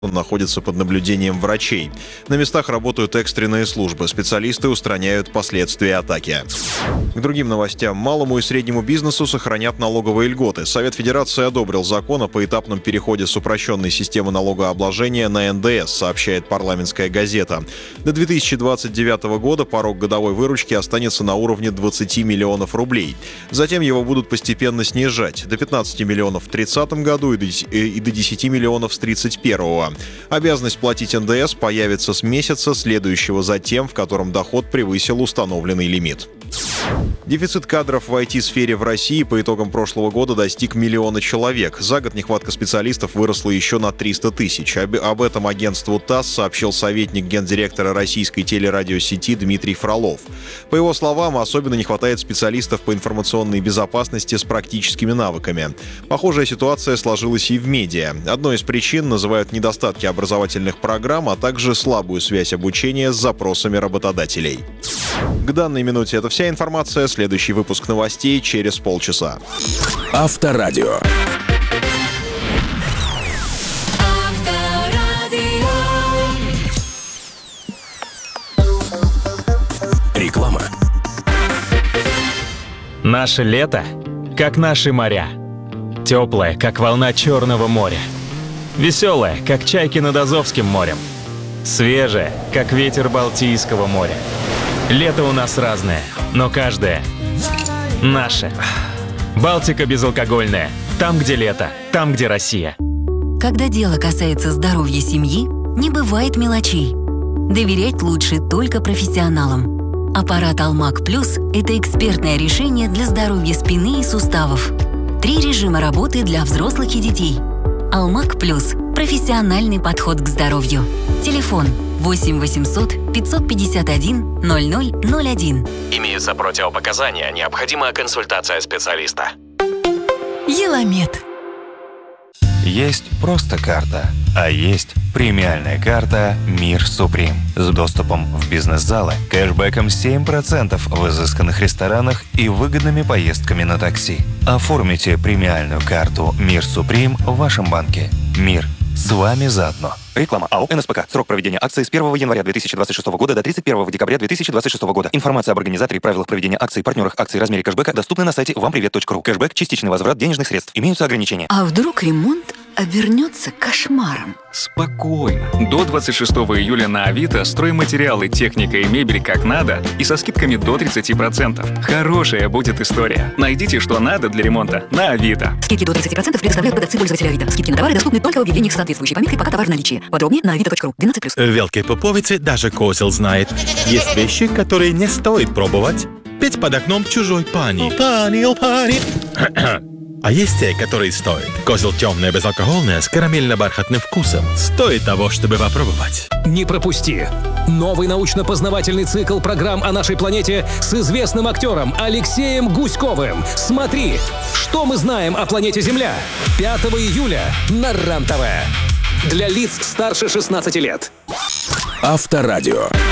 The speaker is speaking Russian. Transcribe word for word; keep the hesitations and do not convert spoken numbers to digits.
находится под наблюдением врачей. На местах работают экстренные службы. Специалисты устраняют последствия атаки. К другим новостям. Малому и среднему бизнесу сохранят налоговые льготы. Совет Федерации одобрил закон о поэтапном переходе с упрощенной системы налогообложения на эн дэ эс, сообщает парламентская газета. До две тысячи двадцать девятого года порог годовой выручки останется на уровне двадцати миллионов рублей. Затем его будут постепенно снижать до пятнадцати миллионов в тридцатом году и до десяти миллионов с тридцать первого. Обязанность платить эн дэ эс появится с месяца, следующего за тем, в котором доход превысил установленный лимит. Дефицит кадров в ай ти-сфере в России по итогам прошлого года достиг миллиона человек. За год нехватка специалистов выросла еще на триста тысяч. Об, об этом агентству ТАСС сообщил советник гендиректора российской телерадиосети Дмитрий Фролов. По его словам, особенно не хватает специалистов по информационной безопасности с практическими навыками. Похожая ситуация сложилась и в медиа. Одной из причин называют недостатки образовательных программ, а также слабую связь обучения с запросами работодателей. К данной минуте это вся информация. Следующий выпуск новостей через полчаса. Авторадио. Реклама. Наше лето, как наши моря. Теплое, как волна Черного моря. Веселое, как чайки над Азовским морем. Свежее, как ветер Балтийского моря. Лето у нас разное, но каждое наше. Балтика безалкогольная. Там, где лето, там, где Россия. Когда дело касается здоровья семьи, не бывает мелочей. Доверять лучше только профессионалам. Аппарат Алмак Плюс – это экспертное решение для здоровья спины и суставов. Три режима работы для взрослых и детей. Алмак Плюс – профессиональный подход к здоровью. Телефон восемь восемьсот пятьсот пятьдесят один ноль ноль ноль один. Имеются противопоказания, необходима консультация специалиста. Еламед. Есть просто карта, а есть премиальная карта «Мир Суприм» с доступом в бизнес-залы, кэшбэком семь процентов в изысканных ресторанах и выгодными поездками на такси. Оформите премиальную карту «Мир Суприм» в вашем банке. Мир с вами заодно. Реклама. АО «эн эс пэ ка». Срок проведения акции с первого января две тысячи двадцать шестого года до тридцать первого декабря две тысячи двадцать шестого года. Информация об организаторе, правилах проведения акций, партнерах акций, размере кэшбэка доступны на сайте вам привет точка ру. Кэшбэк – частичный возврат денежных средств. Имеются ограничения. А вдруг ремонт обернется кошмаром? Спокойно. До двадцать шестого июля на Авито стройматериалы, техника и мебель как надо и со скидками до тридцати процентов. Хорошая будет история. Найдите, что надо для ремонта на Авито. Скидки до тридцати процентов предоставляют продавцы пользователя Авито. Скидки на товары доступны только в объявлениях с соответствующей пометкой «Пока товар в наличии». Подробнее на авито точка ру. двенадцать плюс. В Великой Поповице даже козел знает. Есть вещи, которые не стоит пробовать. Петь под окном чужой пани. О, пани, о, пани. А есть те, которые стоят. Козел темное, безалкогольное, с карамельно-бархатным вкусом. Стоит того, чтобы попробовать. Не пропусти! Новый научно-познавательный цикл программ о нашей планете с известным актером Алексеем Гуськовым. Смотри, что мы знаем о планете Земля. пятого июля на РЕН-ТВ. Для лиц старше шестнадцати лет. Авторадио.